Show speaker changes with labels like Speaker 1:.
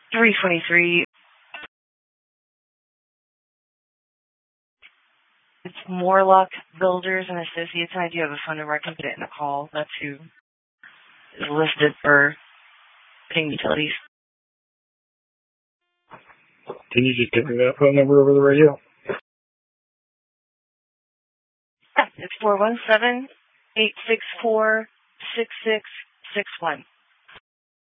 Speaker 1: 323. It's Morlock Builders and Associates, and I do have a phone number. I can put it in the call. That's who is listed for paying utilities.
Speaker 2: Can you just give me that phone number over the radio?
Speaker 1: Yeah, it's 417-864-6661.